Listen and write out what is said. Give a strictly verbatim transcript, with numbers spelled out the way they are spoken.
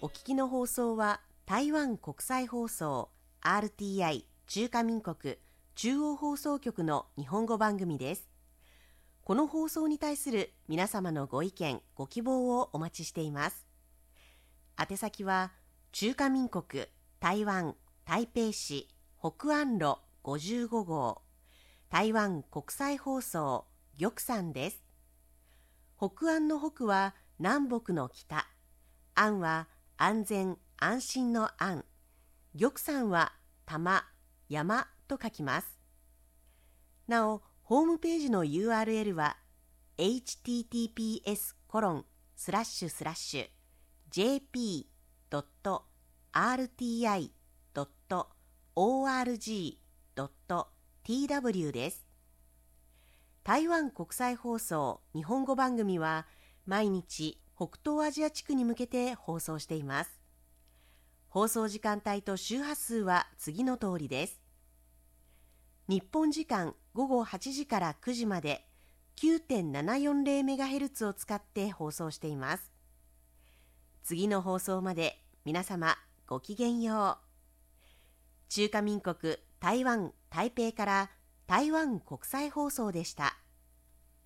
お聞きの放送は台湾国際放送 アールティーアイ 中華民国中央放送局の日本語番組です。この放送に対する皆様のご意見ご希望をお待ちしています。宛先は中華民国台湾台北市北安路ごじゅうご号台湾国際放送玉山です。北安の北は南北の北、安は安全安心の安、玉山は玉山と書きます。なおホームページの ユーアールエル は エイチティーティーピーエスコロンスラッシュスラッシュジェーピードットアールティーアイドットオーアールジードットティーダブリュー です。台湾国際放送日本語番組は毎日北東アジア地区に向けて放送しています。放送時間帯と周波数は次の通りです。日本時間午後はちじからくじまで きゅうてんななよんゼロメガヘルツ を使って放送しています。次の放送まで皆様ごきげんよう。中華民国台湾台北から台湾国際放送でした。